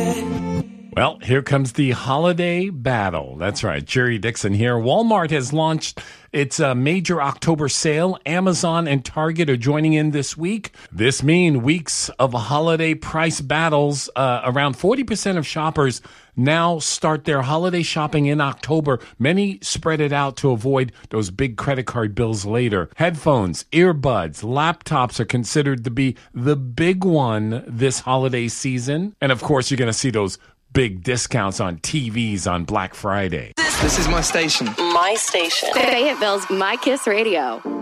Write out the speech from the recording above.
Well, here comes the holiday battle. That's right. Jerry Dixon here. Walmart has launched its major October sale. Amazon and Target are joining in this week. This means weeks of holiday price battles. Around 40% of shoppers now start their holiday shopping in October. Many spread it out to avoid those big credit card bills later. Headphones, earbuds, laptops are considered to be the big one this holiday season. And of course, you're going to see those big discounts on TVs on Black Friday. This is my station. My station. Fayetteville's My Kiss Radio.